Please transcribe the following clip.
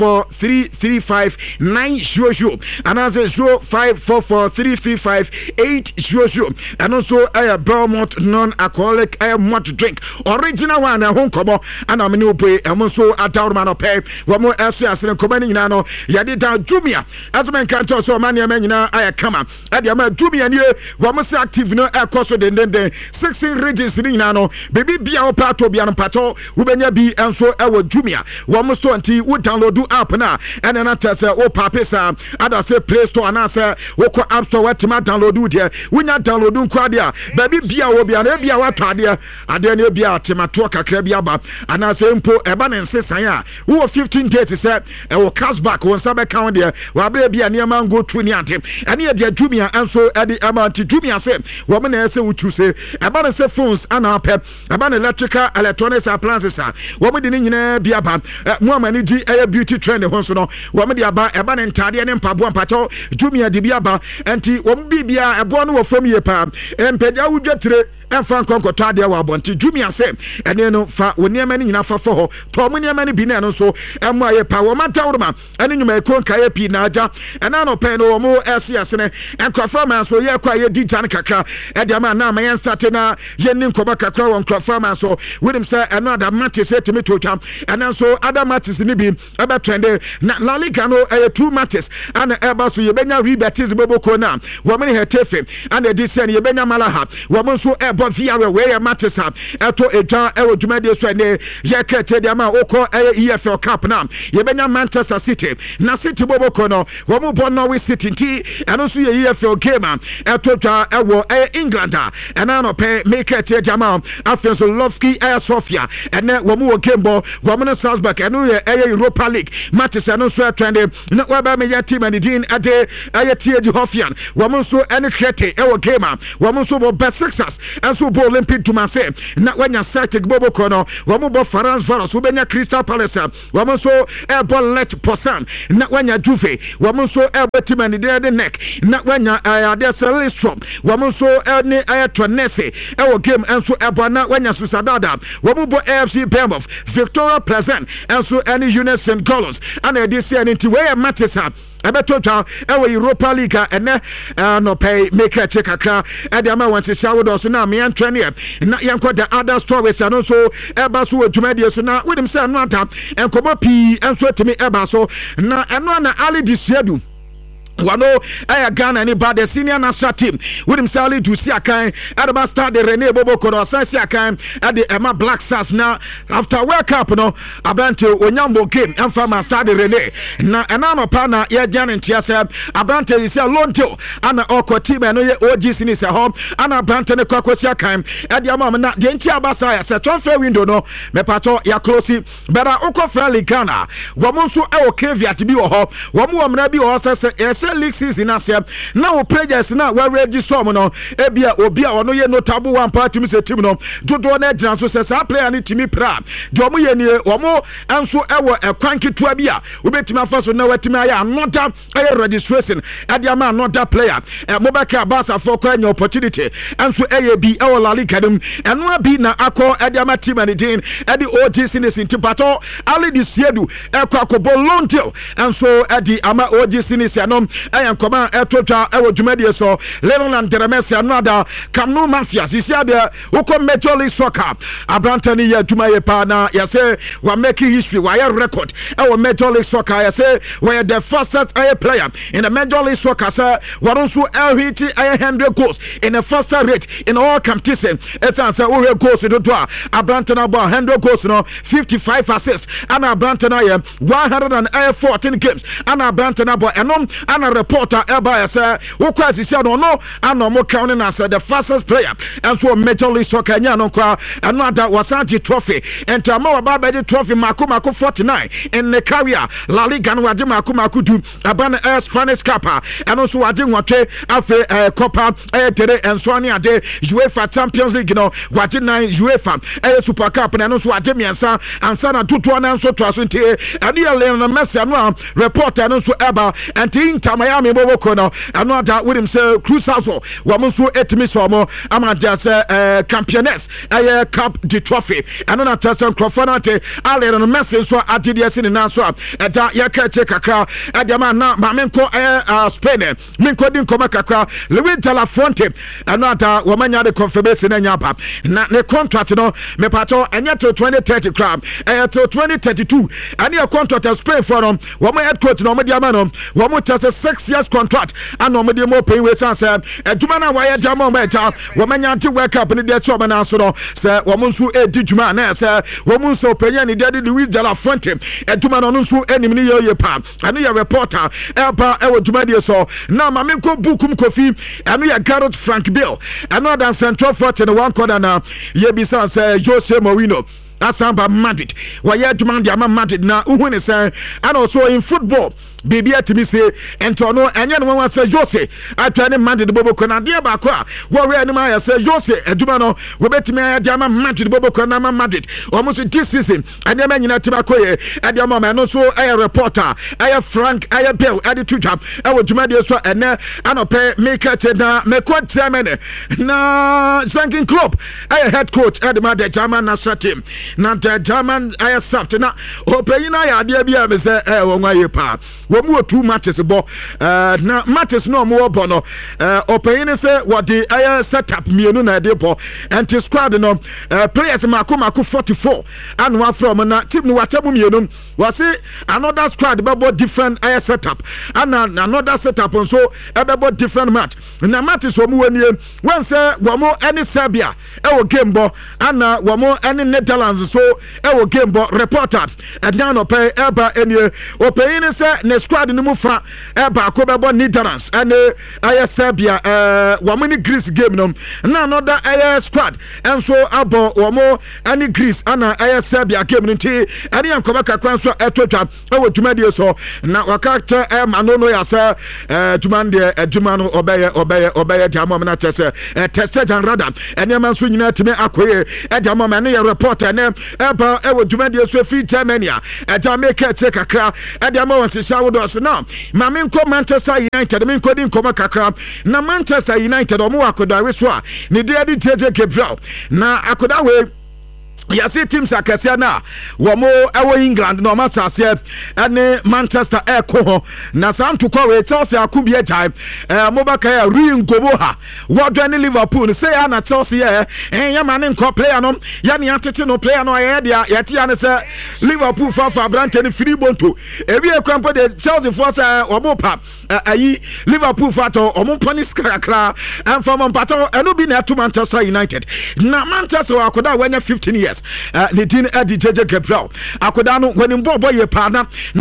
0544335900 and as 0544335800 and also Belmont non-alcoholic malt drink original one home kobo and I'm new pay and also a down man pay one more as and commanding nano yadita jumia as men can't also mania menina I come at the jumia near one more active no air cost then 16 regions in nano baby be our plateau be an pato ubenya be and so our jumia one more store until we download do app now and then I say oh papisa other say Play Store and answer woko app store what to download do there we not download do kwadia baby be our be an ebia what adia adene bia temato kakra bia ba and I say mpo eba na nsesan a wo 15 days say e wo cashback won sabe count there wa bia bia niam go through ni ante ene e dia jumia enso e di amount jumia say wo me na say wo tu say eba na say phones ana pep eba na electrical electronics appliances wo me di ni nyina bia ba mo amani gi e beauty trend ho so no wo me di aba eba na ntade ne mpabo mpato jumia di bia ba enti wo me bia ebo no wo fam ye pa empedia wudwetire Enfan konkoto ade wa bonti jumia se ene no fa woniema ni nyina fa fo ho to mo niema ni bi na no so emo aye pa wo mantawroma ene nyuma e konka ye pi na aja ena no pe no mo esu yasene enkrafa man so ye kwa ye di jan kakra e de ma na ma yen start na ye ni nkoba kakra won krafa man so winim se eno ada matches e timi to twam ena so ada matches ni bi e be trend na La Liga no e two matches ana e ba so ye benya rebets boboko na wo me he tefe ana di se ye benya malaha wo mo so e via where matches up eto eja ewo dwumade so ne ye kete dia ma okọ EFL Cup na ye benya Manchester City na City boboko no wo mu bo Norwich City nti eno so ye EFL game eto twa ewo England ena no pe make it dia ma afenso Lovski Sofia ene wo mu wo game bo wo mu no Salzburg eno ye Europa League matches eno so trend na wa ba me ya team and din ade tie Hofian wo mu so ene krete ewo game wo mu so bo best sixers so Olympic to say na wanya Celtic boboko no wo mo bo France Varos wo benya Crystal Palace wo mo so ball let Posan na wanya Juve wo mo so team and the neck na wanya Celestrom wo mo so ne Tonese wo game enso na wanya Susadada wo mo bo AFC Bournemouth Victoria Pleasant enso any Eunice St. Gallows and this year into where matches up Abetota ewe Europa League ene no pay make a check akra e de ma wan se shawo do so na me antwene na yanko the other stories ano so eba so adwumade so na wedim say no ata enkomo pi enso timi eba so na eno na Ali Disuadu wano Ghana ni ba the senior national team with himself to see akan at start the Rene Boboko no sense akan at the Emma Black Stars now after World Cup no abante onyambo game and farmer start the Rene na enano pa na ye Jan ntiase abante is a lonto ana oko team no ye OGC ni se home ana abante ne kwakosi akan at the amam na de ntia basa ya se transfer window no me pato ya close bera oko friendly Ghana wo mo nso e o caveat bi wo ho wo mo mra bi wo se league season asem na o players na we register mo no ebia obi a ono ye notable one part team se team no dodo na agina so se sa player ni timi pra de omo ye ni omo enso ewo ekwanke to abi a obetimi afa so na watimi aya another registration adiama another player Mobaka Barca for kwanya opportunity enso bi ewo La Liga dem eno abi na akọ adiama team and din edi OGC ni sintipato Ali Disuadu akọ loan deal enso edi ama OGC ni se no ayan koma etotwa ewo dwumade so Leland Deremesi another Kamnu Mafia sisia de woko Major League Soccer abrantani ya dwumaye pa na ya say we make history we record ewo Major League Soccer ya say we the fastest player in the Major League Soccer sir we also reach 100 goals in the fastest rate in all competition it's answer we goals to do abrantana about 100 goals no 55 assists and abrantana 114 games and abrantana about and a reporter eba say wokwa sisi no and no counting as the fastest player and so Major League Soccer nya no kwa another Wasanti trophy and Tamawa Babedi trophy mako 49 in the career La Liga no wade mako do abana Spanish Cup and also wade nwatwe afa Copa tere enswani ade UEFA Champions League no wade 9 UEFA Super Cup and also wade miensa ansa na tutu na nso to aso ntie and you learn Messi no reporter no so eba and Inter Miami bobo kono anoda with him say Cruzazo wamunso etimi so mo amanda say Campioness cup the trophy anona tesa Crawford ale no message so agide ase ni na so eda yaka che kakra edema na mamenko Spain minko din koma kakra Luis de la Fuente anoda womanya de confirmation na nyapa na ne contract no me pato enya to 2030 club to 2032 and your contract Spain for them woman head coach no media man woman test 6 years contract and no media more pay we say aduma na why jama meta woman anti work up ni dey so na so no say woman so edi djuma na say woman so penya ni dey Luis de la Fuente aduma no so enim ni ye pa and your reporter eba e wo djuma dey so na ma me ko bukum kofi and your Gareth Frank Bill another central 41 corner na ye bisa say Jose Mourinho Asamba Madrid why demand the Madrid na uhune say and also in football baby at me say and to no and no one say Jose atwane Madrid bobo kona dia ba ko a wo we anima say Jose aduma no we betime dia Madrid bobo kona Madrid almost this season and dem nyina tiba ko ye e dia mama no so a reporter Frank Bill attitude e wo duma dia so ene anope make it na me ko chairman na Jurgen Klopp head coach at the German national team na the German soft na opeyina ya dia bia me say wo nwa ye pa wo mu 2 matches bo na matches no mo bo no opeyina say what the setup mienu na de bo and squad no players mako 44 and one from na team no watabu mienu was say another squad be bo different setup and another setup so be bo different match na matches wo mu wanie when say wo mo any Serbia e wo game bo and wo mo any Netherlands so e wo game bo reporter and now no pay eba enie opeyina say ne squad ni mu fa eba ko be bo Netherlands and Serbia wo mo ni Greece game no na another squad and so abo wo mo any Greece and Serbia game no ti ani ankoba kakwan so etotwa e wo dwumadie so na wakakta manono ya say dwumande dwumano obeye diamom na chese teste jan radar ene man so nyina time akoye diamom ene ya reporter ne eba e wo dwumadie so fi Germany Jamaica che kakra diamom se shawo so now mame nko Manchester United me nko din koma kakra na Manchester United omo akoda we so a ne de adi JJ Gabriel na akoda we ya see teams akasia na womo ewo England no masase ene Manchester ko na santo kwa we Chelsea akubie jai mobaka ya ringobo ha wodo ne Liverpool say ya na Chelsea ya mane nko player no ya ne atete no player no ya dia ya tia ne say Liverpool fa branch ne free bonto ebi ekwampo de Chelsea for say omo pa ayi Liverpool fa to omo panis kakra and from pato eno bi na to Manchester United na Manchester akoda when 15 years the din JJ Gabriel akoda no when bobo ye pa na